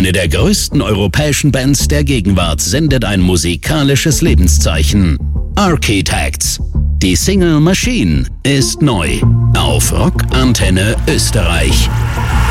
Eine der größten europäischen Bands der Gegenwart sendet ein musikalisches Lebenszeichen. Architects. Die Single Machine ist neu auf Rock Antenne Österreich.